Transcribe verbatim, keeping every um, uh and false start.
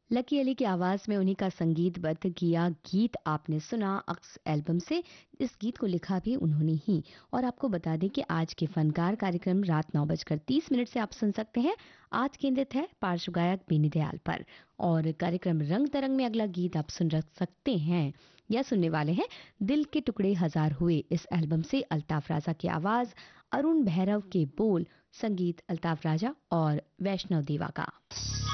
Lucky Ali की आवाज में उन्हीं का संगीतबद्ध किया गीत आपने सुना अक्स एल्बम से। इस गीत को लिखा भी उन्होंने ही। और आपको बता दें कि आज के फनकार कार्यक्रम रात नौ बजकर तीस मिनट से आप सुन सकते हैं। आज केंद्रित है पार्श्व गायक बेनी दयाल पर। और कार्यक्रम रंग तरंग में अगला गीत आप सुन रख सकते हैं या सुनने वाले हैं दिल के टुकड़े हजार हुए इस एल्बम से। अल्ताफ राजा की आवाज, अरुण भैरव के बोल, संगीत अल्ताफ राजा और वैष्णव देवा का।